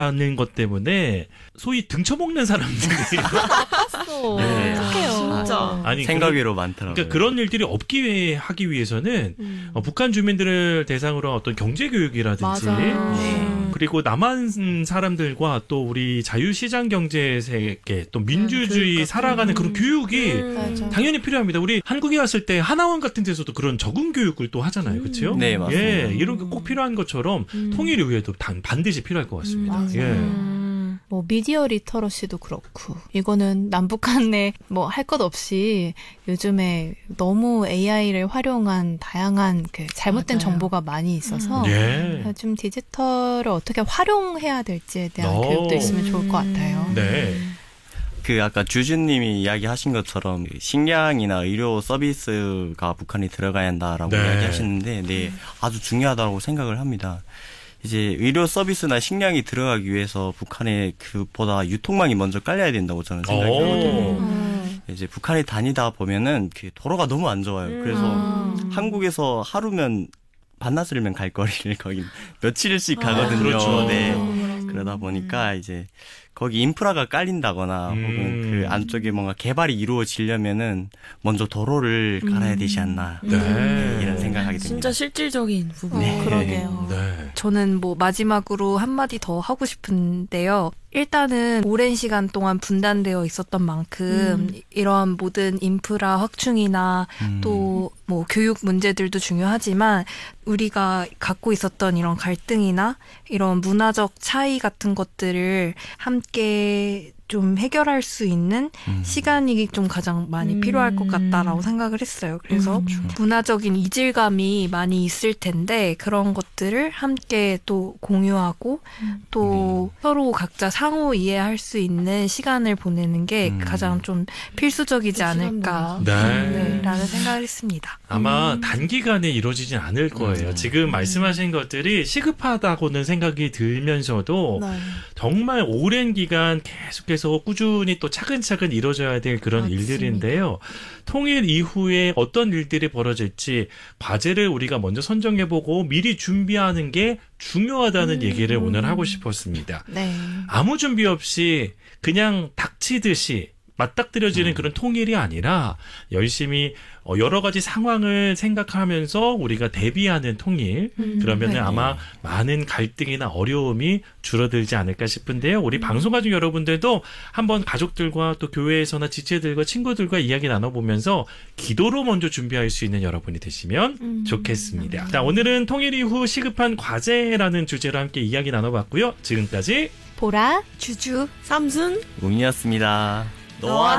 하는 것 때문에 소위 등쳐먹는 사람들이 아팠어. 네. 어떡해요. 진짜. 아니 생각 외로 많더라고요. 그러니까 그런 일들이 없기 하기 위해서는 북한 주민들을 대상으로 어떤 경제 교육이라든지 맞아요. 그리고 남한 사람들과 또 우리 자유시장 경제 세계 또 민주주의 교육 살아가는 그런 교육이 맞아. 당연히 필요합니다. 우리 한국에 왔을 때 하나원 같은 데서도 그런 적응 교육을 또 하잖아요. 그렇죠? 네, 맞습니다. 예, 이런 게 꼭 필요한 것처럼 통일 이후에도 반드시 필요할 것 같습니다. 맞아요. 예. 뭐 미디어 리터러시도 그렇고 이거는 남북 간에 뭐 할 것 없이 요즘에 너무 AI를 활용한 다양한 그 잘못된 맞아요. 정보가 많이 있어서 예. 좀 디지털을 어떻게 활용해야 될지에 대한 오. 교육도 있으면 좋을 것 같아요. 네. 그 아까 주주님이 이야기하신 것처럼 식량이나 의료 서비스가 북한에 들어가야 한다라고 네. 이야기하시는데 네, 아주 중요하다고 생각을 합니다. 이제 의료 서비스나 식량이 들어가기 위해서 북한에 그보다 유통망이 먼저 깔려야 된다고 저는 생각이 하거든요. 이제 북한에 다니다 보면은 그 도로가 너무 안 좋아요. 그래서 한국에서 하루면 반나절이면 갈 거리를 거기 며칠씩 가거든요. 그렇죠. 네. 그러다 보니까 이제 거기 인프라가 깔린다거나 혹은 그 안쪽에 뭔가 개발이 이루어지려면은 먼저 도로를 깔아야 되지 않나 네. 이런 생각하게 됩니다. 진짜 실질적인 부분. 그러게요. 네. 저는 뭐 마지막으로 한마디 더 하고 싶은데요. 일단은 오랜 시간 동안 분단되어 있었던 만큼 이러한 모든 인프라 확충이나 또 뭐 교육 문제들도 중요하지만 우리가 갖고 있었던 이런 갈등이나 이런 문화적 차이 같은 것들을 함께 좀 해결할 수 있는 시간이 좀 가장 많이 필요할 것 같다라고 생각을 했어요. 그래서 문화적인 이질감이 많이 있을 텐데 그런 것들을 함께 또 공유하고 또 서로 각자 상호 이해할 수 있는 시간을 보내는 게 가장 좀 필수적이지 않을까 네. 라는 생각을 했습니다. 아마 단기간에 이루어지진 않을 거예요. 지금 말씀하신 것들이 시급하다고는 생각이 들면서도 네. 정말 오랜 기간 계속해서 꾸준히 또 차근차근 이루어져야 될 그런 맞습니다. 일들인데요. 통일 이후에 어떤 일들이 벌어질지 과제를 우리가 먼저 선정해보고 미리 준비하는 게 중요하다는 얘기를 오늘 하고 싶었습니다. 네. 아무 준비 없이 그냥 닥치듯이 맞닥뜨려지는 그런 통일이 아니라 열심히 여러 가지 상황을 생각하면서 우리가 대비하는 통일 그러면은 네. 아마 많은 갈등이나 어려움이 줄어들지 않을까 싶은데요. 우리 방송가족 여러분들도 한번 가족들과 또 교회에서나 지체들과 친구들과 이야기 나눠보면서 기도로 먼저 준비할 수 있는 여러분이 되시면 좋겠습니다. 자, 오늘은 통일 이후 시급한 과제라는 주제로 함께 이야기 나눠봤고요. 지금까지 보라 주주 삼순 웅이었습니다. 너와